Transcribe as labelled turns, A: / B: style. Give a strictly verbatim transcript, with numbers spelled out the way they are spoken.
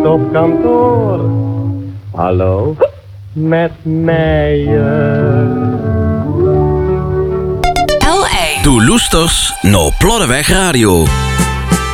A: op kantoor. Hallo, met Meijer.
B: L A. Doe loesters no Ploddeweg Radio.